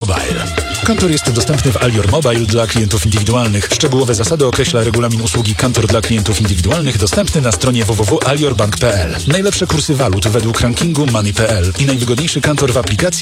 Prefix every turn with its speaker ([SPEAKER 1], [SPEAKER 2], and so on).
[SPEAKER 1] Mobile. Kantor jest dostępny w Alior Mobile dla klientów indywidualnych. Szczegółowe zasady określa regulamin usługi Kantor dla klientów indywidualnych dostępny na stronie www.aliorbank.pl. Najlepsze kursy walut według rankingu Money.pl i najwygodniejszy kantor w aplikacji